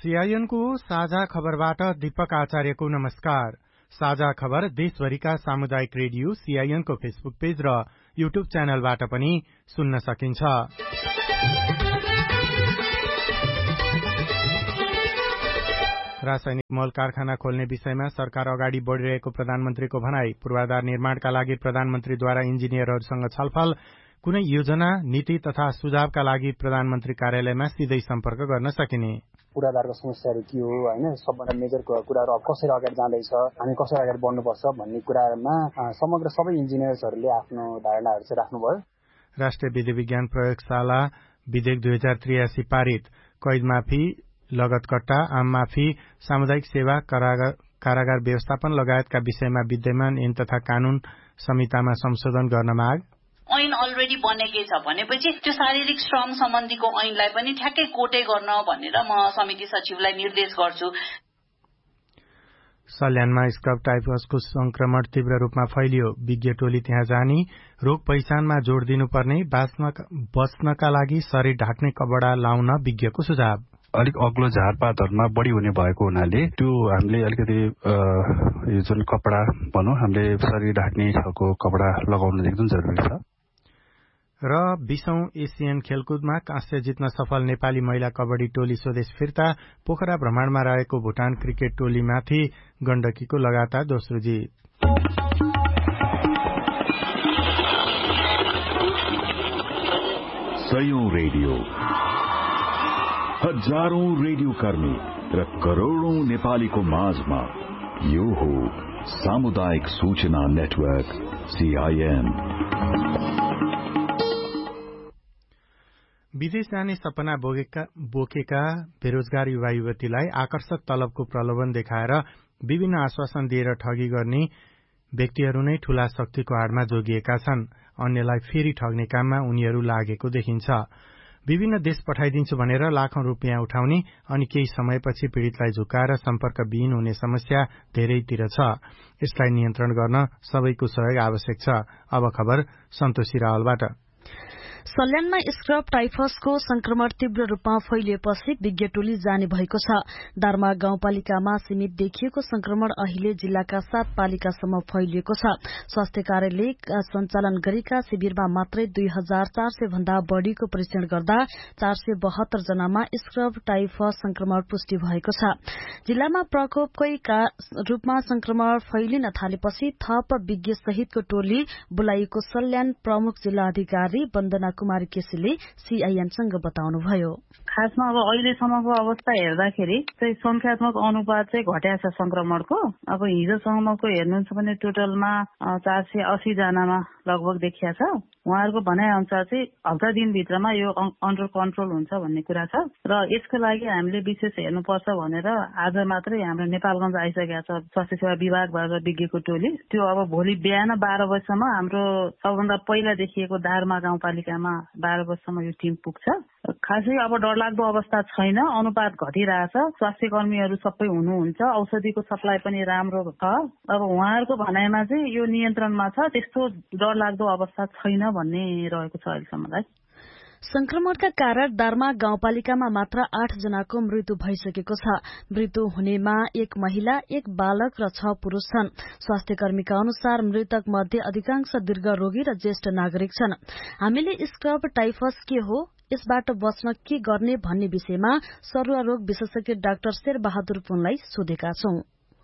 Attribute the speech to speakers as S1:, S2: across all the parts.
S1: सीआईएनको साझा खबरबाट दीपक आचार्यको नमस्कार। साझा खबर देशभरिका सामुदायिक रेडियो सीआईएनको फेसबुक पेज र युट्युब च्यानलबाट पनि सुन्न सकिन्छ। रासायनिक मल कारखाना खोल्ने विषयमा सरकार अगाडि बढ़िरहेको प्रधानमन्त्रीको भनाई। पूर्वाधार निर्माणका लागि प्रधानमन्त्रीद्वारा इन्जिनियरहरूसँग छलफल। कुनै योजना, नीति तथा सुझावका लागि प्रधानमन्त्री कार्यालयमा सिधै सम्पर्क गर्न सकिने।
S2: पूर्वाधारको समस्याहरू के हो हैन, सबभन्दा मेजर कुराहरू अब कसरी अगाडि जाँदैछ, हामी कसरी अगाडि बढ्नुपर्छ भन्ने कुरामा समग्र सबै इन्जिनियर्सहरूले आफ्नो धारणाहरू चाहिँ राख्नुभयो।
S1: राष्ट्रिय विधि विज्ञान प्रयोगशाला विधेयक 2083 पारित। कैद माफी, लगत कट्टा, आम माफी, सामुदायिक सेवा, कारागार व्यवस्थापन लगायतका विषयमा विद्यमान ऐन तथा कानून संहितामा संशोधन गर्न माग।
S3: ऐन अलरेडी बनेकै छ भनेपछि त्यो शारीरिक श्रम सम्बन्धीको ऐनलाई पनि ठ्याक्कै कोटे गर्न भनेर म समिति सचिवलाई निर्देश गर्छु।
S1: सल्यानमा स्क्रब टाइफसको संक्रमण तीव्र रूपमा फैलियो। विज्ञ टोली त्यहाँ जानी रोग पहिचानमा जोड़ दिनुपर्ने, बच्नका लागि शरीर ढाक्ने कपडा लाउन विज्ञको सुझाव।
S4: अलिक अग्लो झारपातहरूमा बढ़ी हुने भएको हुनाले त्यो हामीले अलिकति यो जुन कपडा भनौं हामीले शरीर ढाक्ने खालको कपडा लगाउनु एकदम जरुरी छ।
S1: र 20औं एसियन खेलकुदमा कांस्य जित्न सफल नेपाली महिला कबड्डी टोली स्वदेश फिर्ता। पोखरा भ्रमणमा रहेको भुटान क्रिकेट टोलीमाथि गण्डकीको लगातार दोस्रो जित।
S5: सयौं रेडियो, हजारौं रेडियो कर्मी र करोड़ौं नेपालीको माझमा यो हो सामुदायिक सूचना नेटवर्क सीआईएन।
S1: विदेश जाने सपना बोकेका बेरोजगार युवा युवतीलाई आकर्षक तलबको प्रलोभन देखाएर विभिन्न आश्वासन दिएर ठगी गर्ने व्यक्तिहरू नै ठूला शक्तिको आडमा जोगिएका छन्। अन्यलाई फेरि ठग्ने काममा उनीहरू लागेको देखिन्छ। विभिन्न देश पठाइदिन्छु भनेर लाखौं रुपियाँ उठाउने अनि केही समयपछि पीड़ितलाई झुकाएर सम्पर्कविहीन हुने समस्या धेरैतिर छ। यसलाई नियन्त्रण गर्न सबैको सहयोग आवश्यक छ। अब खबर सन्तोषी रावलबाट।
S6: सल्यानमा स्क्रब टाइफसको संक्रमण तीव्र रूपमा फैलिएपछि विज्ञ टोली जाने भएको छ। दार्मा गाउँपालिकामा सीमित देखिएको संक्रमण अहिले जिल्लाका 7 पालिकासम्म फैलिएको छ। स्वास्थ्य कार्यालय सञ्चालन गरेका शिविरमा मात्रै 2400 भन्दा बढ़ीको परीक्षण गर्दा 472 जनामा स्क्रब टाइफस संक्रमण पुष्टि भएको छ। जिल्लामा प्रकोपकै रूपमा संक्रमण फैलिन थालेपछि थप विज्ञ सहितको टोली बोलाइएको सल्यान प्रमुख जिल्ला अधिकारी वन्दना कुमारी केसीले सीआईएनसँग बताउनुभयो।
S7: खासमा अब अहिलेसम्मको अवस्था हेर्दाखेरि चाहिँ संख्यात्मक अनुपात चाहिँ घट्या छ संक्रमणको। अब हिजोसम्मको हेर्नुहुन्छ भने टोटलमा 480 जनामा लगभग देखिया छ। उहाँहरूको भनाइ अनुसार चाहिँ हप्ता दिनभित्रमा यो अन्डर कन्ट्रोल हुन्छ भन्ने कुरा छ र यसको लागि हामीले विशेष हेर्नुपर्छ भनेर आज मात्रै हाम्रो नेपालगञ्ज आइसकेका छ स्वास्थ्य सेवा विभागबाट विज्ञको टोली। त्यो अब भोलि बिहान 12 बजेसम्म हाम्रो सबभन्दा पहिला देखिएको दार्मा गाउँपालिकामा 12 बजेसम्म यो टिम पुग्छ। खासै अब डरलाग्दो अवस्था छैन, अनुपात घटिरहेछ, स्वास्थ्य कर्मीहरू सबै हुनुहुन्छ, औषधिको सप्लाई पनि राम्रो छ। अब उहाँहरूको भनाइमा चाहिँ यो नियन्त्रणमा छ, त्यस्तो डरलाग्दो अवस्था छैन भन्ने रहेको छ अहिलेसम्मलाई।
S6: संक्रमणका कारण दार्मा गाउँपालिकामा मात्र 8 जनाको मृत्यु भइसकेको छ। मृत्यु हुनेमा 1 महिला, 1 बालक र 6 पुरूष छन्। स्वास्थ्य कर्मीका अनुसार मृतक मध्ये अधिकांश दीर्घ रोगी र ज्येष्ठ नागरिक छन्। हामीले स्क्रब टाइफस के हो, यसबाट बच्न के गर्ने भन्ने विषयमा सरुवा रोग विशेषज्ञ डाक्टर शेरबहादुर पुनलाई सोधेका छौं।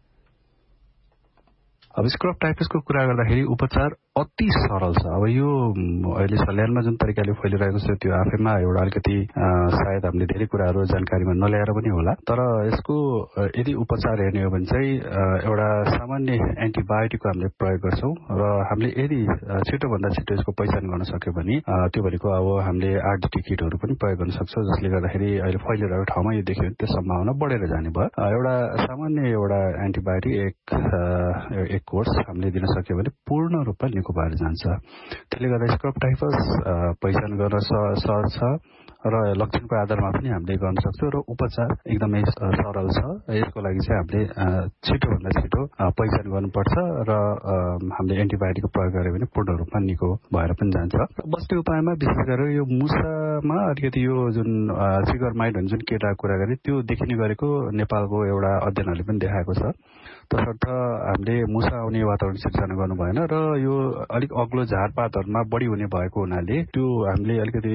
S4: अब स्क्रब टाइफसको कुरा गर्दाखेरि उपचार अति सरल छ। अब यो अहिले सल्यानमा जुन तरिकाले फैलिरहेको छ त्यो आफैमा एउटा अलिकति सायद हामीले धेरै कुराहरू जानकारीमा नल्याएर पनि होला। तर यसको यदि उपचार हेर्ने हो भने चाहिँ एउटा सामान्य एन्टिबायोटिकको हामीले प्रयोग गर्छौं र हामीले यदि छिटोभन्दा छिटो यसको पहिचान गर्न सक्यो भने त्यो भनेको अब हामीले आरडीटी किटहरू पनि प्रयोग गर्न सक्छौं, जसले गर्दाखेरि अहिले फैलिरहेको ठाउँमा यो देखियो भने त्यो सम्भावना बढेर जाने भयो। एउटा सामान्य एउटा एन्टिबायोटिक एक कोर्स हामीले दिन सक्यो भने पूर्ण रूपमा निको भएर जान्छ। त्यसले गर्दा स्क्रब टाइफस पहिचान गर्न सहज छ र लक्षणको आधारमा पनि हामीले गर्न सक्छौँ र उपचार एकदमै सरल छ। यसको लागि चाहिँ हामीले छिटोभन्दा छिटो पहिचान गर्नुपर्छ र हामीले एन्टिबायोटिकको प्रयोग गऱ्यो भने पूर्ण रूपमा निको भएर पनि जान्छ। बस्ने उपायमा विशेष गरेर यो मुसामा अलिकति यो जुन सिगरमाइड हुन्छ जुन केटाको कुरा गरे त्यो देखिने गरेको नेपालको एउटा अध्ययनहरूले पनि देखाएको छ। तसर्थ हामीले मुसा आउने वातावरण सिर्जना गर्नु भएन र यो अलिक अग्लो झारपातहरूमा बढी हुने भएको हुनाले त्यो हामीले अलिकति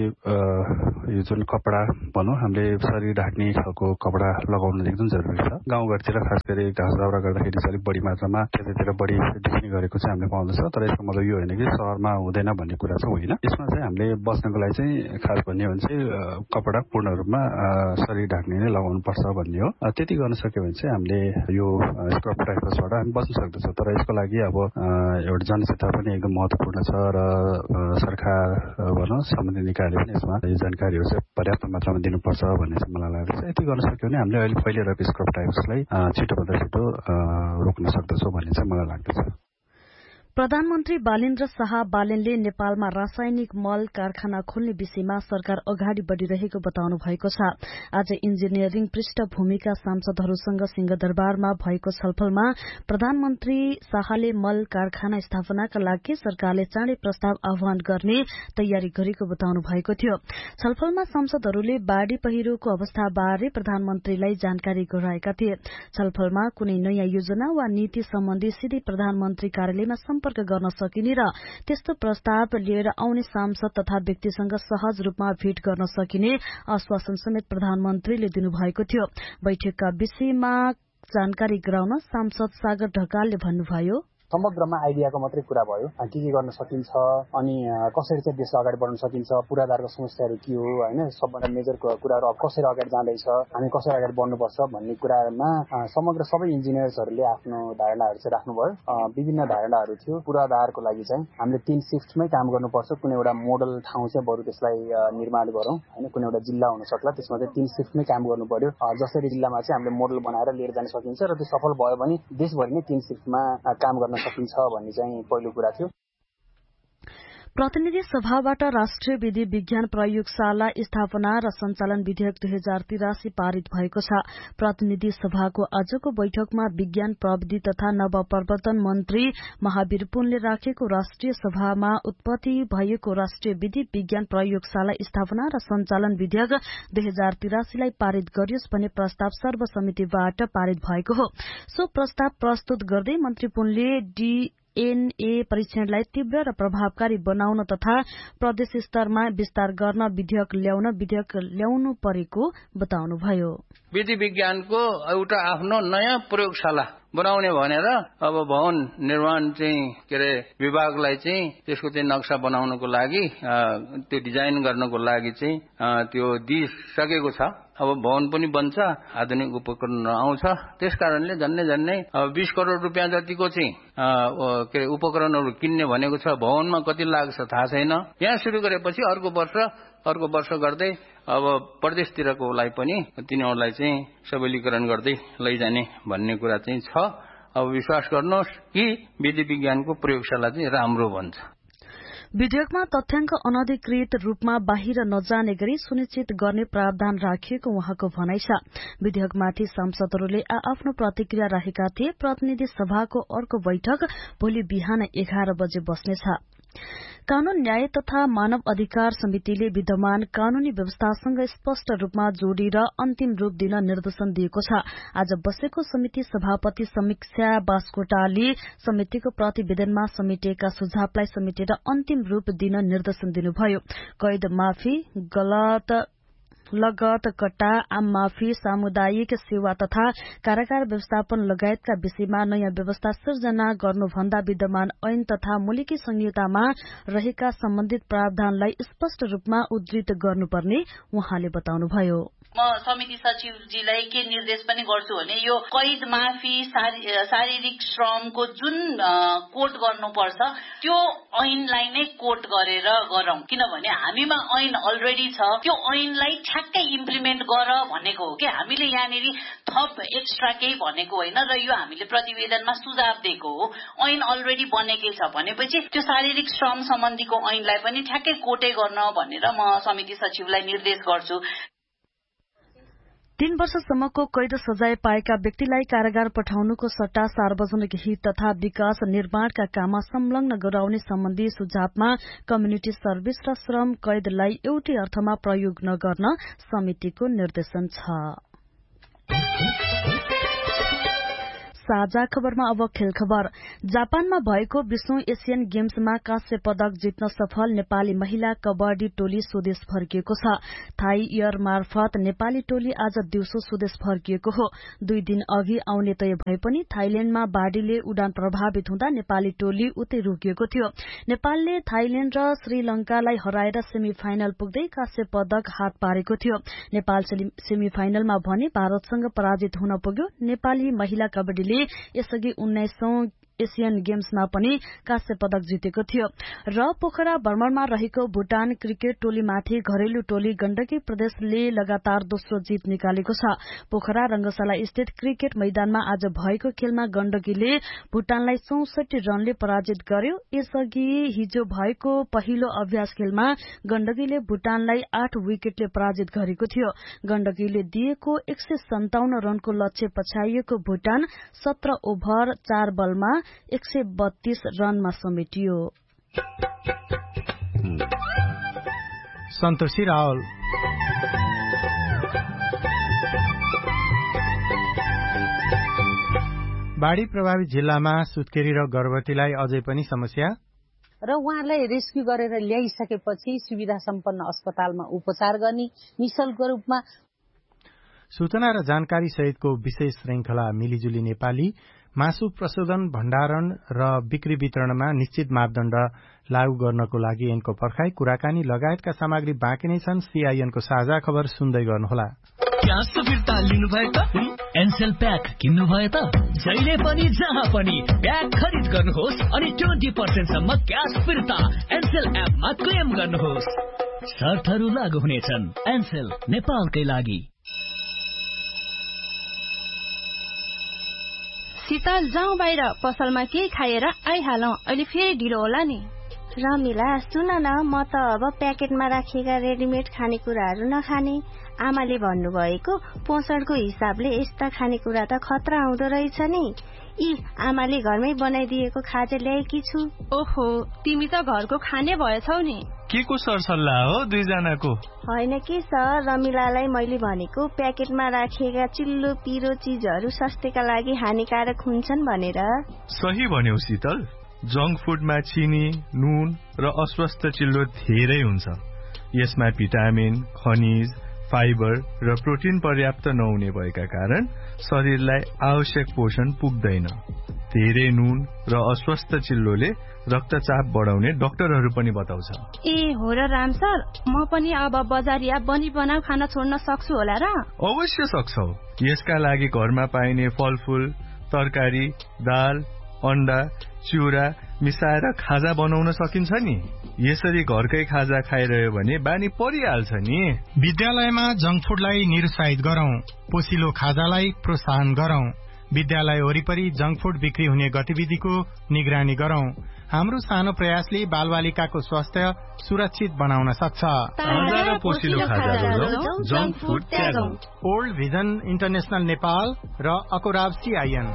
S4: यो जुन कपडा भनौँ हामीले शरीर ढाक्ने खालको कपडा लगाउनु एकदम जरुरी छ। गाउँघरतिर खास गरी घाँस दाउरा गर्दाखेरि चाहिँ अलिक बढी मात्रामा त्यतातिर बढी देखिने गरेको चाहिँ हामीले पाउँदछ। तर यसको मतलब यो होइन कि सहरमा हुँदैन भन्ने कुरा चाहिँ होइन। यसमा चाहिँ हामीले बच्नको लागि चाहिँ खास भन्ने हो भने चाहिँ कपडा पूर्ण रूपमा शरीर ढाक्ने नै लगाउनु पर्छ भन्ने हो। त्यति गर्न सक्यो भने चाहिँ हामीले यो स्क्रब टाइफसबाट हामी बच्न सक्दछौँ। तर यसको लागि अब एउटा जनचेतना पनि एकदम महत्त्वपूर्ण छ र सरकार भनौँ सम्बन्धित निकायले पनि यसमा यो जानकारीहरू चाहिँ पर्याप्त मात्रामा दिनुपर्छ भन्ने चाहिँ मलाई लाग्दछ। यति गर्न सक्यो भने हामीले अहिले फैलिरहेको स्क्रब टाइफसलाई छिटोभन्दा छिटो रोक्न सक्दछौँ भन्ने चाहिँ मलाई लाग्दछ।
S6: प्रधानमन्त्री बालेन्द्र शाह बालेनले नेपालमा रासायनिक मल कारखाना खोल्ने विषयमा सरकार अगाडि बढ़िरहेको बताउनु भएको छ। आज इन्जिनियरिङ पृष्ठभूमिका सांसदहरूसँग सिंहदरबारमा भएको छलफलमा प्रधानमन्त्री शाहले मल कारखाना स्थापनाका लागि सरकारले चाँडै प्रस्ताव आह्वान गर्ने तयारी गरेको बताउनु भएको थियो। छलफलमा सांसदहरूले बाढ़ी पहिरोको अवस्थाबारे प्रधानमन्त्रीलाई जानकारी गराएका थिए। छलफलमा कुनै नयाँ योजना वा नीति सम्बन्धी सिधै प्रधानमन्त्री कार्यालयमा सम्पर्क गर्न सकिने र त्यस्तो प्रस्ताव लिएर आउने सांसद तथा व्यक्तिसँग सहज रूपमा भेट गर्न सकिने आश्वासन समेत प्रधानमन्त्रीले दिनुभएको थियो। बैठकका विषयमा जानकारी गराउन सांसद सागर ढकालले भन्नुभयो,
S2: समग्रमा आइडियाको मात्रै कुरा भयो, के गर्न सकिन्छ अनि कसरी चाहिँ देशलाई अगाडि बढाउन सकिन्छ, पूर्वाधारको समस्याहरू के हो होइन, सबभन्दा मेजर कुराहरू अब कसरी अगाडि जाँदैछ, हामी कसरी अगाडि बढ्नुपर्छ भन्ने कुरामा समग्र सबै इन्जिनियर्सहरूले आफ्नो धारणाहरू चाहिँ राख्नुभयो। विभिन्न धारणाहरू थियो। पूर्वाधारको लागि चाहिँ हामीले 3 शिफ्टमै काम गर्नुपर्छ। कुनै एउटा मोडल ठाउँ चाहिँ बरु त्यसलाई निर्माण गरौँ होइन, कुनै एउटा जिल्ला हुन सक्ला, त्यसमा चाहिँ 3 शिफ्टमै काम गर्नु पर्यो। जसरी जिल्लामा चाहिँ हामीले मोडल बनाएर लिएर जान सकिन्छ र त्यो सफल भयो भने देशभरि नै 3 शिफ्टमा काम गर्न सकिन्छ भन्ने चाहिँ पहिलो कुरा थियो।
S6: प्रतिनिधि सभाबाट राष्ट्रिय विधि विज्ञान प्रयोगशाला स्थापना र सञ्चालन विधेयक 2083 पारित भएको छ। प्रतिनिधि सभाको आजको बैठकमा विज्ञान प्रविधि तथा नवप्रवर्तन मन्त्री महावीर पुनले राखेको राष्ट्रिय सभामा उत्पत्ति भएको राष्ट्रिय विधि विज्ञान प्रयोगशाला स्थापना र सञ्चालन विधेयक 2083 लाई पारित गरियोस् भन्ने प्रस्ताव सर्वसम्मतिबाट पारित भएको हो। सो प्रस्ताव प्रस्तुत गर्दै मन्त्री पुनले DNA परीक्षणलाई तीव्र र प्रभावकारी बनाउन तथा प्रदेश स्तरमा विस्तार गर्न विधेयक ल्याउनु परेको बताउनुभयो।
S8: विधि विज्ञानको एउटा आफ्नो नयाँ प्रयोगशाला बनाउने भनेर अब भवन निर्माण चाहिँ विभागलाई चाहिँ त्यसको चाहिँ नक्सा बनाउनको लागि त्यो डिजाइन गर्नको लागि चाहिँ त्यो दिइसकेको छ। अब भवन पनि बन्छ, आधुनिक उपकरण आउँछ। त्यसकारणले झन्नै 20 करोड़ रुपियाँ जतिको चाहिँ उपकरणहरू किन्ने भनेको छ। भवनमा कति लाग्छ थाहा छैन। यहाँ सुरु गरेपछि अर्को वर्ष गर्दै अब प्रदेशतिरकोलाई पनि तिनीहरूलाई चाहिँ सबलीकरण गर्दै लैजाने भन्ने कुरा चाहिँ छ। अब विश्वास गर्नुहोस् कि विधि विज्ञानको प्रयोगशाला चाहिँ राम्रो बन्छ।
S6: विधेयकमा तथ्याङ्क अनधिकृत रूपमा बाहिर नजाने गरी सुनिश्चित गर्ने प्रावधान राखिएको उहाँको भनाइ छ। विधेयकमाथि सांसदहरूले आफ्नो प्रतिक्रिया राखेका थिए। प्रतिनिधि सभाको अर्को बैठक भोलि बिहान 11 बजे बस्नेछ। कानून न्याय तथा मानव अधिकार समितिले विद्यमान कानूनी व्यवस्थासँग स्पष्ट रूपमा जोडेर अन्तिम रूप दिन निर्देशन दिएको छ। आज बसेको समिति सभापति समीक्षा बास्कोटाले समितिको प्रतिवेदनमा समेटिएका सुझावलाई समेटेर अन्तिम रूप दिन निर्देशन दिनुभयो। कैद माफी, लगत कट्टा, आम माफी, सामुदायिक सेवा तथा कारागार व्यवस्थापन लगायतका विषयमा नयाँ व्यवस्था सिर्जना गर्नुभन्दा विद्यमान ऐन तथा मुलुकी संहितामा रहेका सम्बन्धित प्रावधानलाई स्पष्ट रूपमा उद्धृत गर्नुपर्ने उहाँले बताउनुभयो।
S3: म समिति सचिवजीलाई के निर्देश पनि गर्छु भने यो कैद माफी, शारीरिक श्रमको जुन कोट गर्नुपर्छ त्यो ऐनलाई नै कोट गरेर गरौं। किनभने हामीमा ऐन अलरेडी छ। त्यो ऐनलाई ठ्याक्कै इम्प्लिमेन्ट गर भनेको हो कि हामीले यहाँनिर थप एक्स्ट्रा केही भनेको होइन र यो हामीले प्रतिवेदनमा सुझाव दिएको हो। ऐन अलरेडी बनेकै छ भनेपछि त्यो शारीरिक श्रम सम्बन्धीको ऐनलाई पनि ठ्याक्कै कोटे गर्न भनेर म समिति सचिवलाई निर्देश गर्छु।
S6: 3 वर्षसम्मको कैद सजाय पाएका व्यक्तिलाई कारागार पठाउनुको सट्टा सार्वजनिक हित तथा विकास निर्माणका काममा संलग्न गराउने सम्बन्धी सुझावमा कम्युनिटी सर्भिस र श्रम कैदलाई एउटै अर्थमा प्रयोग नगर्न समितिको निर्देशन छ। साझा खबरमा अब खेल खबर। जापानमा भएको 20औं एशियन गेम्समा कांस्य पदक जित्न सफल नेपाली महिला कबड्डी टोली स्वदेश फर्किएको छ। थाई एयर मार्फत नेपाली टोली आज दिउँसो स्वदेश फर्किएको हो। 2 दिन अघि आउने तय भए पनि थाइल्याण्डमा बाढ़ीले उडान प्रभावित हुँदा नेपाली टोली उतै रोकिएको थियो। नेपालले थाइल्याण्ड र श्रीलंकालाई हराएर सेमी फाइनल पुग्दै कांस्य पदक हात पारेको थियो। नेपाल सेमी फाइनलमा भने भारतसँग पराजित हुन पुग्यो। नेपाली महिला कबड्डीले यसअघि 19औं एशियन गेम्समा पनि कांस्य पदक जितेको थियो। र पोखरा भ्रमणमा रहेको भूटान क्रिकेट टोलीमाथि घरेलु टोली गण्डकी प्रदेशले लगातार दोस्रो जीत निकालेको छ। पोखरा रंगशाला स्थित क्रिकेट मैदानमा आज भएको खेलमा गण्डकीले भूटानलाई 64 रनले पराजित गर्यो। यसअघि हिजो भएको पहिलो अभ्यास खेलमा गण्डकीले भूटानलाई 8 विकेटले पराजित गरेको थियो। गण्डकीले दिएको 157 रनको लक्ष्य पछ्याइएको भूटान 17 ओभर 4 बलमा 132 रनमा समेटियो।
S1: सन्तोषी रावल। बाढ़ी प्रभावित जिल्लामा सुत्केरी र गर्भवतीलाई अझै पनि समस्या
S9: र उहाँलाई रेस्क्यु गरेर ल्याइसकेपछि सुविधा सम्पन्न अस्पतालमा उपचार गर्ने निशुल्क रूपमा।
S1: सूचना र जानकारी सहितको विशेष श्रृंखला मिलिजुली नेपाली मासु प्रशोधन भण्डारण र बिक्री वितरणमा निश्चित मापदण्ड लागू गर्नको लागि ऐनको पर्खाई कुराकानी लगायतका सामग्री बाँकी नै छन्। सीआईएनको साझा खबर सुन्दै गर्नुहोला।
S10: क्यास फिर्ता लिनुभयो त एनसेल प्याक किन्नुभयो त जहिले पनि जहाँ पनि प्याक खरिद गर्नुहोस् अनि 20% सम्म क्यास फिर्ता एनसेल एपमा क्लेम गर्नुहोस्। शर्तहरू लागू हुनेछन्। एनसेल नेपालकै लागि।
S11: शीतल जाउँ बाहिर पसलमा केही खाएर आइहालौं। अहिले फेरि ढिलो होला नि।
S12: रमिला सुन न, म त अब प्याकेटमा राखिएका रेडिमेड खानेकुराहरू नखाने। आमाले भन्नुभएको पोषणको हिसाबले यस्ता खानेकुरा त खतरा आउँदो रहेछ नि। आमाले घरमै बनाइदिएको खाजा ल्याएकी छु।
S11: ओहो, तिमी त घरको खाने भएछौ नि।
S13: के को सरसल्लाह हो दुईजनाको?
S12: होइन कि सर, रमिलालाई मैले भनेको प्याकेटमा राखिएका चिल्लो पिरो चीजहरू स्वास्थ्यका लागि हानिकारक हुन्छन् भनेर।
S13: सही भन्यौ शीतल। जंक फुडमा चिनी, नुन र अस्वस्थ चिल्लो धेरै हुन्छ। यसमा भिटामिन, खनिज, फाइबर र प्रोटिन पर्याप्त नहुने भएका कारण शरीरलाई आवश्यक पोषण पुग्दैन। धेरै नुन र अस्वस्थ चिल्लोले रक्तचाप बढाउने डाक्टरहरू पनि बताउँछ।
S11: हो र राम सर, म पनि अब बजारिया बनी बनाऊ खाना छोड्न सक्छु होला र?
S13: अवश्य सक्छौ। यसका लागि घरमा पाइने फलफूल, तरकारी, दाल, अण्डा, चिउरा मिसाएर खाजा बनाउन सकिन्छ नि। यसरी घरकै खाजा खाइरह्यो भने बानी परिहाल्छ नि।
S1: विद्यालयमा जंक फुडलाई निरुत्साहित गरौं, पोसिलो खाजालाई प्रोत्साहन गरौं। विद्यालय वरिपरि जंक फुड बिक्री हुने गतिविधिको निगरानी गरौं। हाम्रो सानो प्रयासले बालबालिकाको स्वास्थ्य सुरक्षित बनाउन सक्छ।
S13: ताजा र पोसिलो खाजा रोजौं, junk food त्यागौं।
S1: Old vision international Nepal र अकोराब सीआईएन।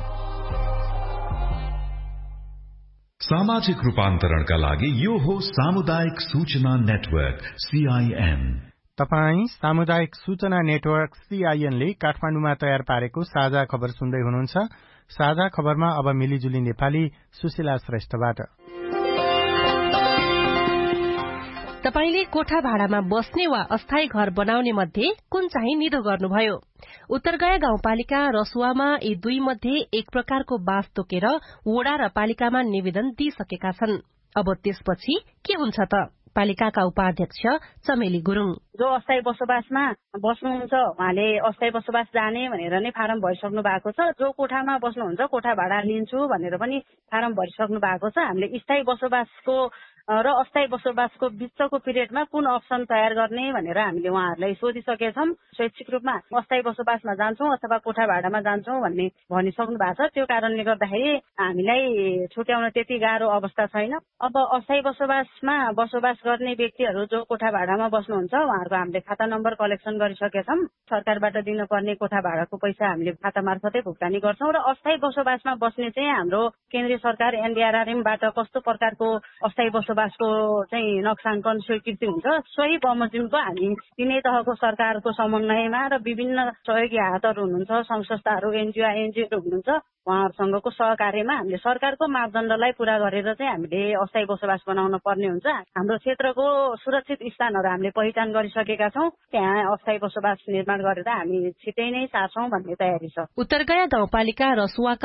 S5: सामाजिक रूपान्तरणका लागि यो हो सामुदायिक सूचना नेटवर्क सीआईएन।
S1: तपाई सामुदायिक सूचना नेटवर्क सीआईएनले काठमाडौँमा तयार पारेको साझा खबर सुन्दै हुनुहुन्छ। साझा खबरमा अब मिलिजुली नेपाली सुशीला श्रेष्ठबाट।
S14: तपाईले कोठा भाडामा बस्ने वा अस्थायी घर बनाउने मध्ये कुन चाहिँ निधो गर्नुभयो? उत्तरगया गाउँपालिका रसुवामा यी दुई मध्ये एक प्रकारको बास तोकेर वडा र पालिकामा निवेदन दिइसकेका छन्। अब त्यसपछि के हुन्छ त? पालिकाका उपाध्यक्ष चमेली गुरुङ।
S7: जो अस्थायी बसोबासमा बस्नुहुन्छ उहाँले अस्थायी बसोबास जाने भनेर नै फारम भरिसक्नु भएको छ। जो कोठामा बस्नुहुन्छ कोठा भाडा लिन्छु भनेर पनि फारम भरिसक्नु भएको छ। हामीले स्थायी बसोबासको र अस्थायी बसोबासको बिचको पिरियडमा कुन अप्सन तयार गर्ने भनेर हामीले उहाँहरूलाई सोधिसकेका छौँ। शैक्षिक रूपमा अस्थायी बसोबासमा जान्छौँ अथवा कोठा भाडामा जान्छौँ भन्ने भनिसक्नु भएको छ। त्यो कारणले गर्दाखेरि हामीलाई छुट्याउन त्यति गाह्रो अवस्था छैन। अब अस्थायी बसोबासमा बसोबास गर्ने व्यक्तिहरू जो कोठा भाडामा बस्नुहुन्छ उहाँहरूको हामीले खाता नम्बर कलेक्सन गरिसकेका छौँ। सरकारबाट दिनुपर्ने कोठा भाडाको पैसा हामीले खाता मार्फतै भुक्तानी गर्छौँ र अस्थायी बसोबासमा बस्ने चाहिँ हाम्रो केन्द्रीय सरकार NDRRM-बाट कस्तो प्रकारको अस्थायी बसोबासको चाहिँ नक्साङ्कन स्वीकृति हुन्छ सोही बमोजिमको हामी तिनै तहको सरकारको समन्वयमा र विभिन्न सहयोगी हातहरू हुनुहुन्छ, सङ्घ संस्थाहरू, NGO हुनुहुन्छ, उहाँहरूसँगको सहकार्यमा हामीले सरकारको मापदण्डलाई पूरा गरेर चाहिँ हामीले अस्थायी बसोबास बनाउन पर्ने हुन्छ। हाम्रो क्षेत्रको सुरक्षित स्थानहरू हामीले पहिचान गरिसकेका छौँ। त्यहाँ अस्थायी बसोबास निर्माण गरेर हामी छिटै नै सार्छौँ भन्ने तयारी छ।
S14: उत्तरगया गाउँपालिका रसुवाका